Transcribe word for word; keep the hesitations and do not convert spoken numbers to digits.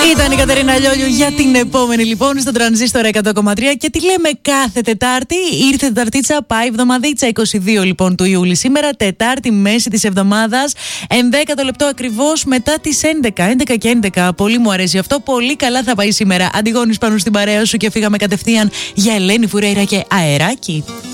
Ήταν η Κατερίνα Λιόλιου για την επόμενη λοιπόν στο Τρανζίστορ εκατό κόμμα τρία. Και τι λέμε κάθε Τετάρτη? Ήρθε Τεταρτίτσα, πάει εβδομαδίτσα. είκοσι δύο λοιπόν του Ιούλη σήμερα, Τετάρτη, μέση της εβδομάδας, ενδέκατο λεπτό ακριβώς μετά τις έντεκα. έντεκα και έντεκα. Πολύ μου αρέσει αυτό. Πολύ καλά θα πάει σήμερα. Αντιγόνης πάνω στην παρέα σου και φύγαμε κατευθείαν για Ελένη Φουρέιρα και αεράκι.